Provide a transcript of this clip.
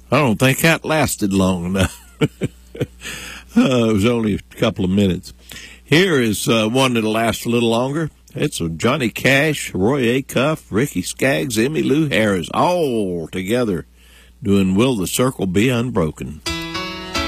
I don't think that lasted long enough. It was only a couple of minutes. Here is one that'll last a little longer. It's Johnny Cash, Roy Acuff, Ricky Skaggs, Emmylou Harris, all together doing Will the Circle Be Unbroken.